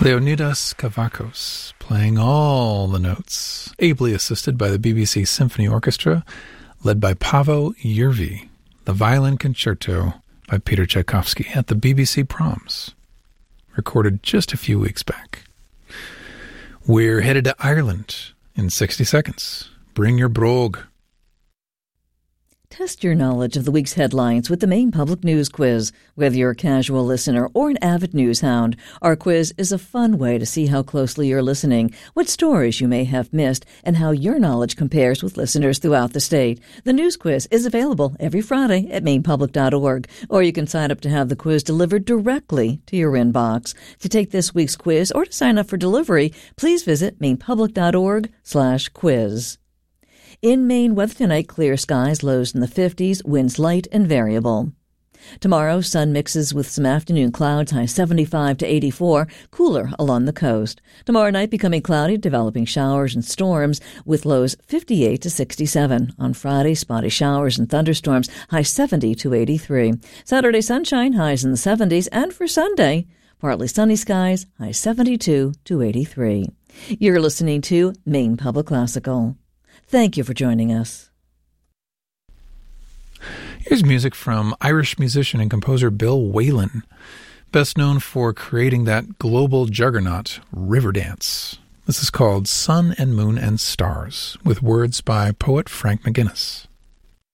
Leonidas Kavakos, playing all the notes, ably assisted by the BBC Symphony Orchestra, led by Paavo Järvi, the violin concerto by Peter Tchaikovsky at the BBC Proms, recorded just a few weeks back. We're headed to Ireland in 60 seconds. Bring your brogue. Test your knowledge of the week's headlines with the Maine Public News Quiz. Whether you're a casual listener or an avid news hound, our quiz is a fun way to see how closely you're listening, what stories you may have missed, and how your knowledge compares with listeners throughout the state. The news quiz is available every Friday at mainepublic.org, or you can sign up to have the quiz delivered directly to your inbox. To take this week's quiz or to sign up for delivery, please visit mainepublic.org/quiz. In Maine, weather tonight, clear skies, lows in the 50s, winds light and variable. Tomorrow, sun mixes with some afternoon clouds, high 75 to 84, cooler along the coast. Tomorrow night, becoming cloudy, developing showers and storms, with lows 58 to 67. On Friday, spotty showers and thunderstorms, high 70 to 83. Saturday, sunshine, highs in the 70s, and for Sunday, partly sunny skies, high 72 to 83. You're listening to Maine Public Classical. Thank you for joining us. Here's music from Irish musician and composer Bill Whalen, best known for creating that global juggernaut, Riverdance. This is called Sun and Moon and Stars, with words by poet Frank McGuinness.